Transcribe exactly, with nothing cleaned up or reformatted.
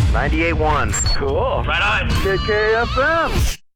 ninety-eight point one. Cool. Right on. K K F M.